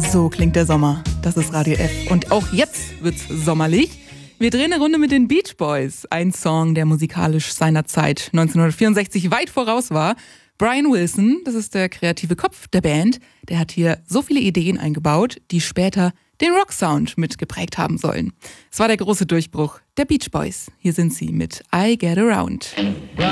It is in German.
So klingt der Sommer. Das ist Radio F. Und auch jetzt wird's sommerlich. Wir drehen eine Runde mit den Beach Boys. Ein Song, der musikalisch seiner Zeit 1964 weit voraus war. Brian Wilson, das ist der kreative Kopf der Band, der hat hier so viele Ideen eingebaut, die später den Rocksound mitgeprägt haben sollen. Es war der große Durchbruch der Beach Boys. Hier sind sie mit I Get Around.